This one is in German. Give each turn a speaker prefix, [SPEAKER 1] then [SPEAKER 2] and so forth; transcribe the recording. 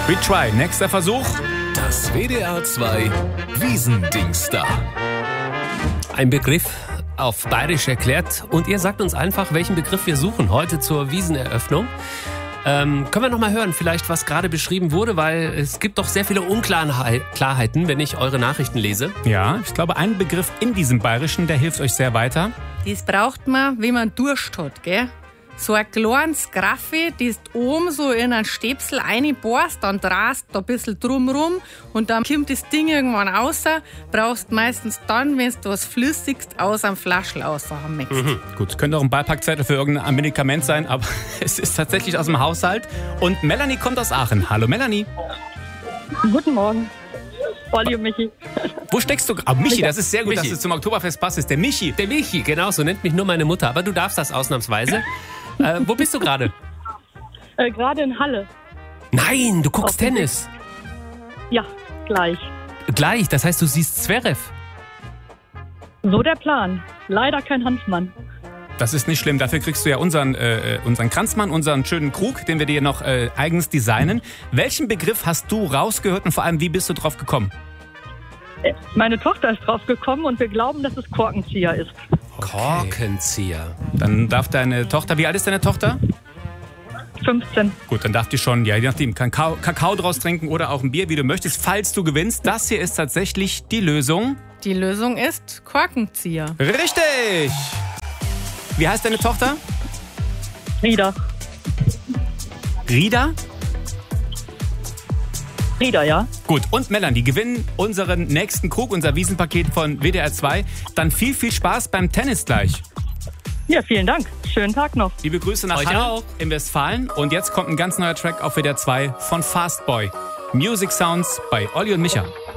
[SPEAKER 1] Retry, nächster Versuch.
[SPEAKER 2] Das WDR 2 Wiesendingsda.
[SPEAKER 3] Ein Begriff auf Bayerisch erklärt und ihr sagt uns einfach, welchen Begriff wir suchen heute zur Wieseneröffnung. Können wir noch mal hören, vielleicht was gerade beschrieben wurde, weil es gibt doch sehr viele Unklarheiten, wenn ich eure Nachrichten lese.
[SPEAKER 1] Ja, ich glaube, ein Begriff in diesem Bayerischen, der hilft euch sehr weiter.
[SPEAKER 4] Das braucht man, wenn man Durst hat, gell? So ein kleines Graffi, das du oben so in einen Stäpsel reinbohrst, dann drehst du ein bisschen drumrum und dann kommt das Ding irgendwann raus. Brauchst meistens dann, wenn du was Flüssiges aus einem Flaschel raushaben möchtest.
[SPEAKER 1] Gut, könnte auch ein Beipackzettel für irgendein Medikament sein, aber es ist tatsächlich aus dem Haushalt. Und Melanie kommt aus Aachen. Hallo Melanie.
[SPEAKER 5] Guten Morgen. Olli und Michi.
[SPEAKER 1] Wo steckst du? Michi, das ist sehr gut,
[SPEAKER 3] Michi.
[SPEAKER 1] dass es zum Oktoberfest passt. Ist der Michi.
[SPEAKER 3] Der Michi, genau, so nennt mich nur meine Mutter, aber du darfst das ausnahmsweise. Wo bist du gerade?
[SPEAKER 5] Gerade in Halle.
[SPEAKER 3] Nein, du guckst Tennis.
[SPEAKER 5] Ja, gleich.
[SPEAKER 3] Gleich, das heißt, du siehst Zverev.
[SPEAKER 5] So der Plan. Leider kein Hanfmann.
[SPEAKER 1] Das ist nicht schlimm. Dafür kriegst du ja unseren Kranzmann, unseren schönen Krug, den wir dir noch eigens designen. Welchen Begriff hast du rausgehört und vor allem, wie bist du drauf gekommen?
[SPEAKER 5] Meine Tochter ist drauf gekommen und wir glauben, dass es Korkenzieher ist.
[SPEAKER 3] Korkenzieher.
[SPEAKER 1] Dann darf deine Tochter, wie alt ist deine Tochter?
[SPEAKER 5] 15.
[SPEAKER 1] Gut, dann darf die schon, ja, je nachdem, Kakao draus trinken oder auch ein Bier, wie du möchtest, falls du gewinnst. Das hier ist tatsächlich die Lösung.
[SPEAKER 4] Die Lösung ist Korkenzieher.
[SPEAKER 1] Richtig! Wie heißt deine Tochter?
[SPEAKER 5] Rieder.
[SPEAKER 1] Rieder?
[SPEAKER 5] Rieder, ja.
[SPEAKER 1] Gut, und Melanie gewinnen unseren nächsten Krug, unser Wiesenpaket von WDR 2. Dann viel, viel Spaß beim Tennis gleich.
[SPEAKER 5] Ja, vielen Dank. Schönen Tag noch.
[SPEAKER 1] Liebe Grüße nach
[SPEAKER 3] Euch
[SPEAKER 1] Halle
[SPEAKER 3] auch.
[SPEAKER 1] in Westfalen. Und jetzt kommt ein ganz neuer Track auf WDR 2 von Fastboy. Music Sounds bei Olli und Micha.